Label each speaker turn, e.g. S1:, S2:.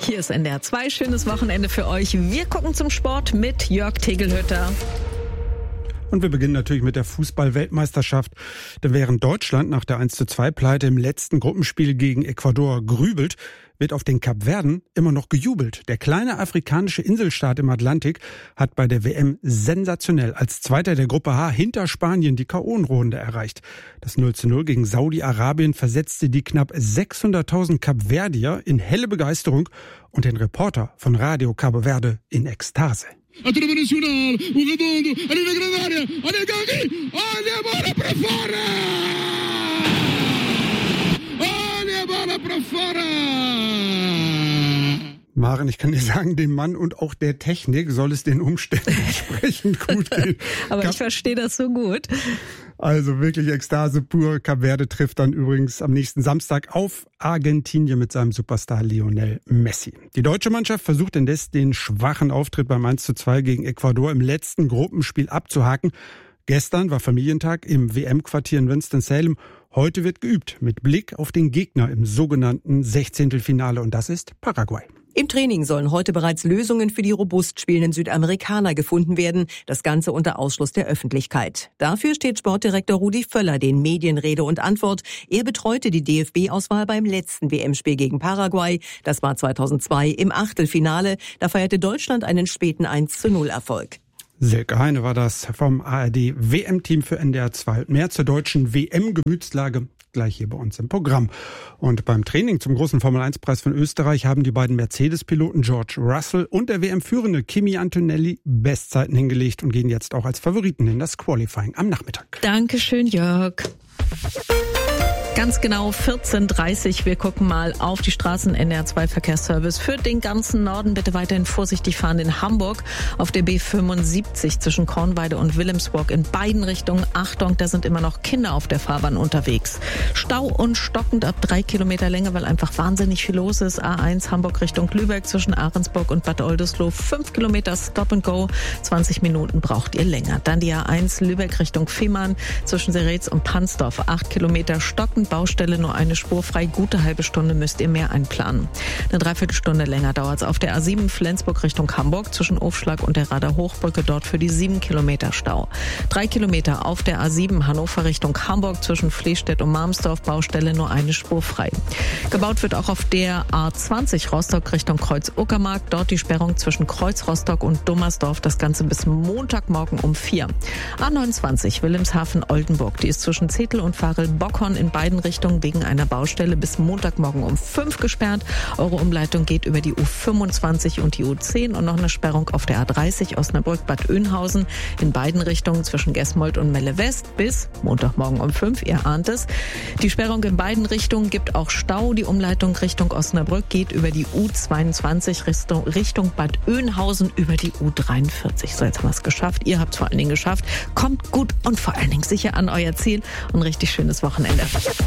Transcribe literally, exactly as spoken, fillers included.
S1: Hier ist N D R zwei. Schönes Wochenende für euch. Wir gucken zum Sport mit Jörg Tegelhütter.
S2: Und wir beginnen natürlich mit der Fußball-Weltmeisterschaft. Denn während Deutschland nach der eins zu zwei Pleite im letzten Gruppenspiel gegen Ecuador grübelt, wird auf den Kapverden immer noch gejubelt. Der kleine afrikanische Inselstaat im Atlantik hat bei der W M sensationell als Zweiter der Gruppe H hinter Spanien die K O-Runde erreicht. Das null zu null gegen Saudi-Arabien versetzte die knapp sechshunderttausend Kapverdier in helle Begeisterung und den Reporter von Radio Cabo Verde in Ekstase.
S3: Attrova Nacional, o Redondo, ali na grande área, olha Gavi, olha a bola para fora! Olha a bola para fora!
S2: Maren, ich kann dir sagen, dem Mann und auch der Technik soll es den Umständen entsprechend gut gehen.
S1: Aber
S2: Kap-
S1: ich verstehe das so gut.
S2: Also wirklich Ekstase pur. Kap Verde trifft dann übrigens am nächsten Samstag auf Argentinien mit seinem Superstar Lionel Messi. Die deutsche Mannschaft versucht indes den schwachen Auftritt beim eins zu zwei gegen Ecuador im letzten Gruppenspiel abzuhaken. Gestern war Familientag im W M-Quartier in Winston-Salem. Heute wird geübt mit Blick auf den Gegner im sogenannten Sechzehntelfinale und das ist Paraguay.
S4: Im Training sollen heute bereits Lösungen für die robust spielenden Südamerikaner gefunden werden, das Ganze unter Ausschluss der Öffentlichkeit. Dafür steht Sportdirektor Rudi Völler den Medien Rede und Antwort. Er betreute die D F B-Auswahl beim letzten W M-Spiel gegen Paraguay. Das war zweitausendzwei im Achtelfinale. Da feierte Deutschland einen späten eins zu null Erfolg.
S2: Silke Heine war das vom A R D W M-Team für N D R zwei. Mehr zur deutschen W M-Gemütslage gleich hier bei uns im Programm. Und beim Training zum großen Formel eins Preis von Österreich haben die beiden Mercedes-Piloten George Russell und der W M-Führende Kimi Antonelli Bestzeiten hingelegt und gehen jetzt auch als Favoriten in das Qualifying am Nachmittag.
S1: Dankeschön, Jörg. Ganz genau vierzehn Uhr dreißig. Wir gucken mal auf die Straßen. N D R zwei Verkehrsservice für den ganzen Norden. Bitte weiterhin vorsichtig fahren in Hamburg auf der B fünfundsiebzig zwischen Kornweide und Wilhelmsburg in beiden Richtungen. Achtung, da sind immer noch Kinder auf der Fahrbahn unterwegs. Stau und stockend ab drei Kilometer Länge, weil einfach wahnsinnig viel los ist. A eins Hamburg Richtung Lübeck zwischen Ahrensburg und Bad Oldesloe. Fünf Kilometer Stop and Go. zwanzig Minuten braucht ihr länger. Dann die A eins Lübeck Richtung Fehmarn zwischen Seretz und Pansdorf. Acht Kilometer stockend. Baustelle nur eine Spur frei. Gute halbe Stunde müsst ihr mehr einplanen. Eine Dreiviertelstunde länger dauert es auf der A sieben Flensburg Richtung Hamburg zwischen Aufschlag und der Rader Hochbrücke. Dort für die sieben Kilometer Stau. Drei Kilometer auf der A sieben Hannover Richtung Hamburg zwischen Flehstedt und Marmsdorf. Baustelle nur eine Spur frei. Gebaut wird auch auf der A zwanzig Rostock Richtung Kreuz-Uckermark. Dort die Sperrung zwischen Kreuz Rostock und Dummersdorf. Das Ganze bis Montagmorgen um vier. A neunundzwanzig Wilhelmshaven-Oldenburg. Die ist zwischen Zetel und Farel-Bockhorn in beiden Richtung wegen einer Baustelle bis Montagmorgen um fünf gesperrt. Eure Umleitung geht über die U fünfundzwanzig und die U zehn und noch eine Sperrung auf der A dreißig Osnabrück-Bad Oeynhausen in beiden Richtungen zwischen Gesmold und Melle West bis Montagmorgen um fünf. Ihr ahnt es. Die Sperrung in beiden Richtungen gibt auch Stau. Die Umleitung Richtung Osnabrück geht über die U zweiundzwanzig Richtung, Richtung Bad Oeynhausen über die U dreiundvierzig. So, jetzt haben wir es geschafft. Ihr habt es vor allen Dingen geschafft. Kommt gut und vor allen Dingen sicher an euer Ziel und ein richtig schönes Wochenende.